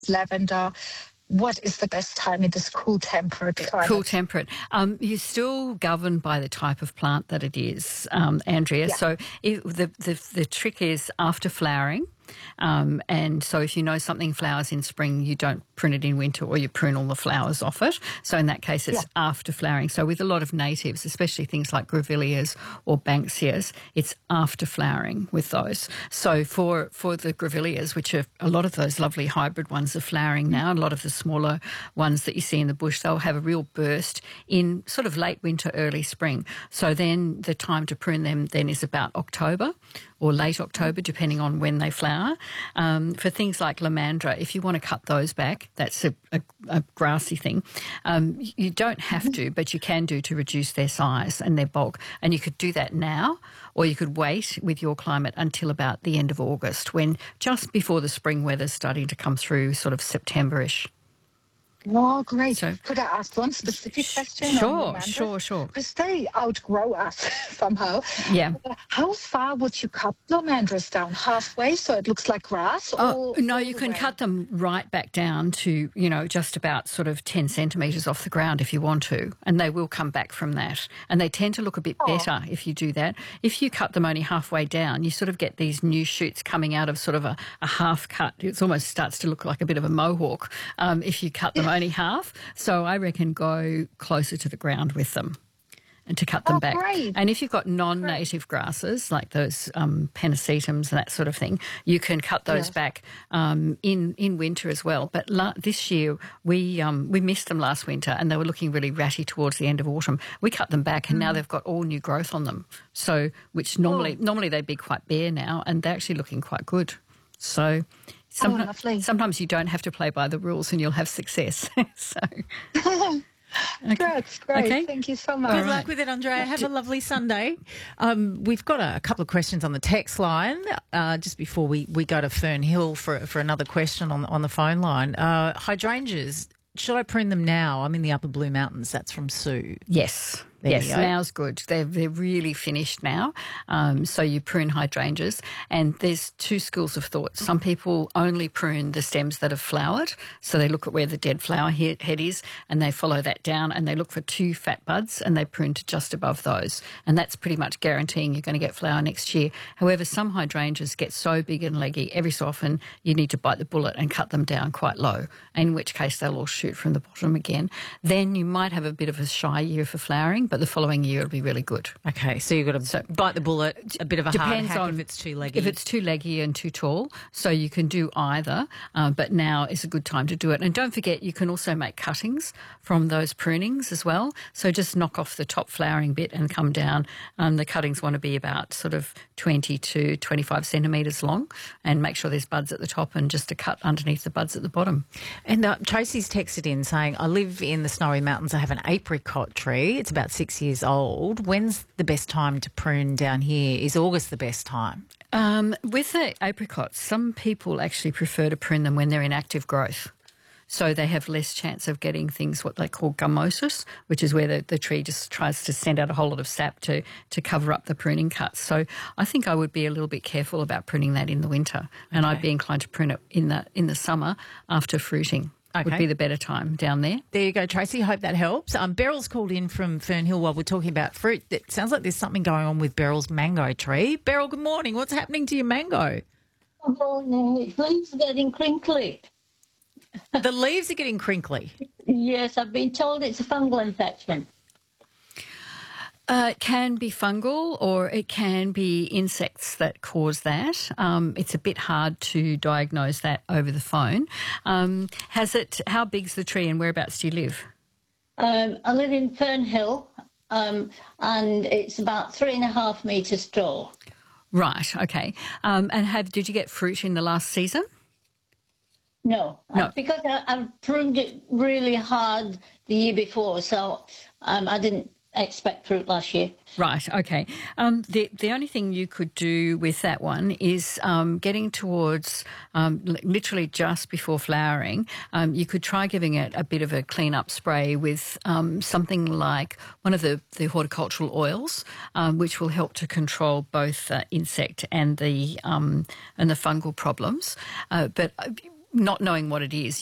lavender. What is the best time in this cool temperate climate? Cool temperate. You're still governed by the type of plant that it is, Andrea. Yeah. So the trick is after flowering. And so if you know something flowers in spring, you don't prune it in winter, or you prune all the flowers off it. So in that case, it's after flowering. So with a lot of natives, especially things like grevilleas or banksias, it's after flowering with those. So for the grevilleas, which are a lot of those lovely hybrid ones are flowering now, a lot of the smaller ones that you see in the bush, they'll have a real burst in sort of late winter, early spring. So then the time to prune them then is about October or late October, depending on when they flower. For things like lamandra, if you want to cut those back, that's a grassy thing. You don't have to, but you can do to reduce their size and their bulk. And you could do that now, or you could wait with your climate until about the end of August, when just before the spring weather's starting to come through, sort of September-ish. Oh, great. So, could I ask one specific question? Sure. Because they outgrow us somehow. Yeah. How far would you cut lamandras down? Halfway, so it looks like grass? Oh, no, you can cut them right back down to, just about sort of 10 centimetres off the ground if you want to, and they will come back from that. And they tend to look a bit better if you do that. If you cut them only halfway down, you sort of get these new shoots coming out of sort of a half cut. It almost starts to look like a bit of a mohawk if you cut them only half. So I reckon go closer to the ground with them and to cut them back. Great. And if you've got non-native grasses like those pennisetums and that sort of thing, you can cut those back in winter as well. But this year we missed them last winter, and they were looking really ratty towards the end of autumn. We cut them back, and now they've got all new growth on them. So which normally they'd be quite bare now, and they're actually looking quite good. So sometimes you don't have to play by the rules and you'll have success. Okay. That's great. Okay. Thank you so much. Good luck with it, Andrea. Have a lovely Sunday. We've got a couple of questions on the text line just before we go to Fern Hill for another question on the phone line. Hydrangeas, should I prune them now? I'm in the Upper Blue Mountains. That's from Sue. Yes. Yes, now's good. They're really finished now. So you prune hydrangeas, and there's two schools of thought. Some people only prune the stems that have flowered, so they look at where the dead flower head is, and they follow that down, and they look for two fat buds, and they prune to just above those. And that's pretty much guaranteeing you're going to get flower next year. However, some hydrangeas get so big and leggy, every so often you need to bite the bullet and cut them down quite low, in which case they'll all shoot from the bottom again. Then you might have a bit of a shy year for flowering, but the following year it'll be really good. Okay, so you've got to bite the bullet, a bit of a hard hack if it's too leggy. If it's too leggy and too tall, so you can do either, but now is a good time to do it. And don't forget, you can also make cuttings from those prunings as well. So just knock off the top flowering bit and come down. The cuttings want to be about sort of 20 to 25 centimetres long, and make sure there's buds at the top and just a cut underneath the buds at the bottom. And Tracy's texted in saying, I live in the Snowy Mountains. I have an apricot tree. It's about 6 years old. When's the best time to prune down here? Is August the best time? With the apricots, some people actually prefer to prune them when they're in active growth. So they have less chance of getting things, what they call gummosis, which is where the tree just tries to send out a whole lot of sap to cover up the pruning cuts. So I think I would be a little bit careful about pruning that in the winter, and I'd be inclined to prune it in the summer after fruiting. Would be the better time down there. There you go, Tracy. Hope that helps. Beryl's called in from Fern Hill while we're talking about fruit. It sounds like there's something going on with Beryl's mango tree. Beryl, good morning. What's happening to your mango? Good morning. The leaves are getting crinkly. The leaves are getting crinkly? Yes, I've been told it's a fungal infection. It can be fungal, or it can be insects that cause that. It's a bit hard to diagnose that over the phone. How big's the tree and whereabouts do you live? I live in Fern Hill, and it's about 3.5 metres tall. Right, okay. And did you get fruit in the last season? No. Because I pruned it really hard the year before, so I didn't expect fruit last year. Right, okay. The only thing you could do with that one is getting towards literally just before flowering, you could try giving it a bit of a clean-up spray with something like one of the horticultural oils, which will help to control both insect and the fungal problems. But not knowing what it is,